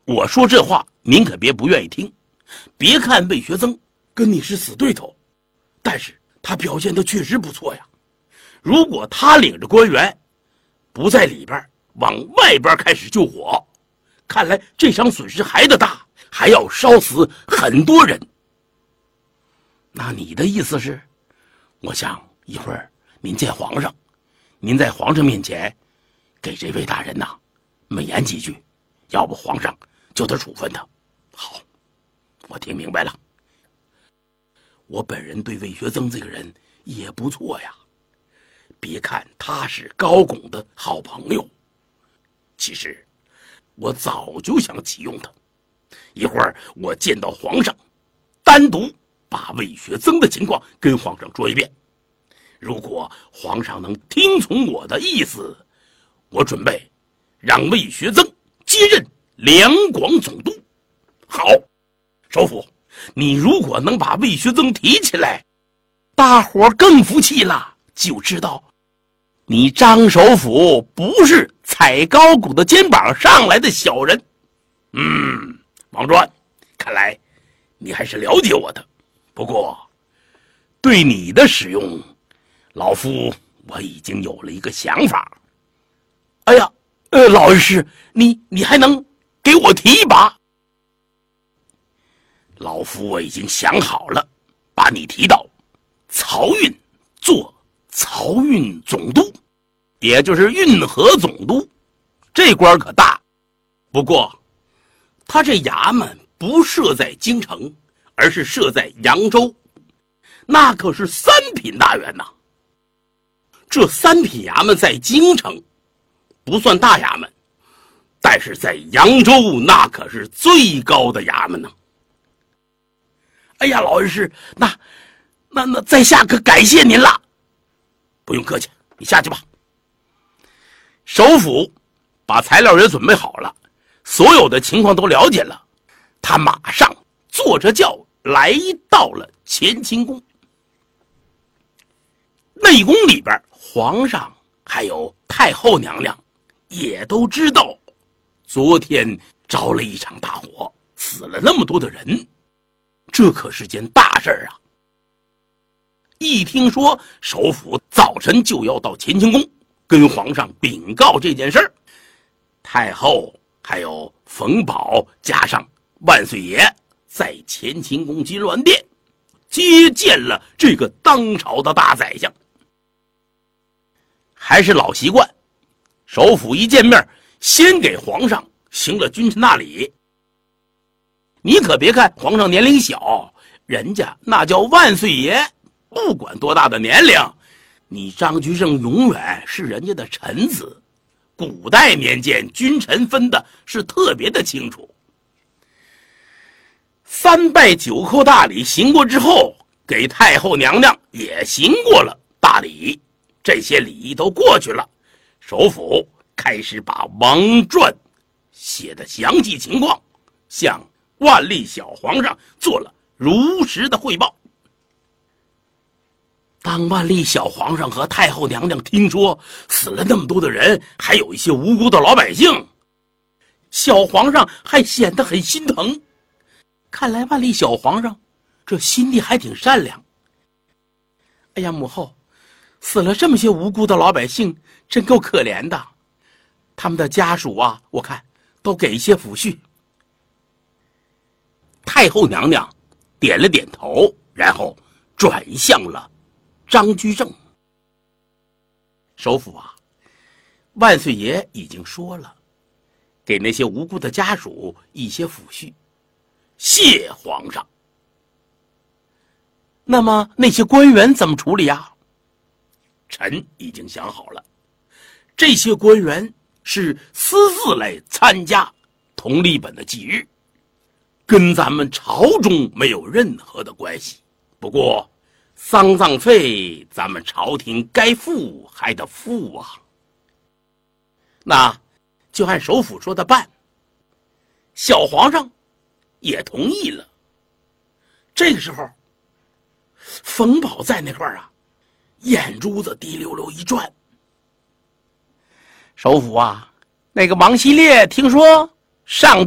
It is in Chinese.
我说这话您可别不愿意听。别看魏学增跟你是死对头，但是他表现得确实不错呀。如果他领着官员不在里边，往外边开始救火，看来这场损失还得大，还要烧死很多人。那你的意思是，我想一会儿您见皇上，您在皇上面前给这位大人美言几句，要不皇上就得处分他。好，我听明白了。我本人对魏学增这个人也不错呀，别看他是高拱的好朋友，其实我早就想启用他。一会儿我见到皇上，单独把魏学增的情况跟皇上说一遍。如果皇上能听从我的意思，我准备让魏学增接任两广总督。好，首辅，你如果能把魏学增提起来，大伙更服气了，就知道你张首辅不是踩高拱的肩膀上来的小人。王传，看来你还是了解我的。不过对你的使用，老夫我已经有了一个想法。哎呀，老恩师，你还能给我提一把？老夫我已经想好了，把你提到漕运做漕运总督，也就是运河总督。这官可大，不过他这衙门不设在京城，而是设在扬州，那可是三品大员呐。这三品衙门在京城不算大衙门，但是在扬州那可是最高的衙门呢。哎呀，老恩师，那在下可感谢您了。不用客气，你下去吧。首辅把材料也准备好了，所有的情况都了解了，他马上坐着轿来到了乾清宫。内宫里边，皇上还有太后娘娘也都知道，昨天着了一场大火，死了那么多的人，这可是件大事啊。一听说首辅早晨就要到乾清宫跟皇上禀告这件事儿，太后还有冯保加上万岁爷在乾清宫金銮殿接见了这个当朝的大宰相。还是老习惯，首辅一见面先给皇上行了君臣大礼。你可别看皇上年龄小，人家那叫万岁爷，不管多大的年龄，你张居正永远是人家的臣子。古代年间君臣分的是特别的清楚。三拜九叩大礼行过之后，给太后娘娘也行过了大礼，这些礼仪都过去了，首辅开始把王传写的详细情况向万历小皇上做了如实的汇报。当万历小皇上和太后娘娘听说死了那么多的人，还有一些无辜的老百姓，小皇上还显得很心疼。看来万历小皇上这心地还挺善良。哎呀，母后，死了这么些无辜的老百姓，真够可怜的。他们的家属啊，我看都给一些抚恤。太后娘娘点了点头，然后转向了张居正。首辅啊，万岁爷已经说了，给那些无辜的家属一些抚恤，谢皇上。那么那些官员怎么处理啊？臣已经想好了，这些官员是私自来参加同立本的忌日，跟咱们朝中没有任何的关系。不过丧葬费咱们朝廷该付还得付啊。那就按首辅说的办。小皇上也同意了。这个时候冯保在那块儿啊，眼珠子滴溜溜一转。首辅啊，那个王希烈听说上